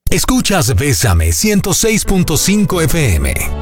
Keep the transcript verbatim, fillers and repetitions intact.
Escuchas Bésame ciento seis punto cinco F M.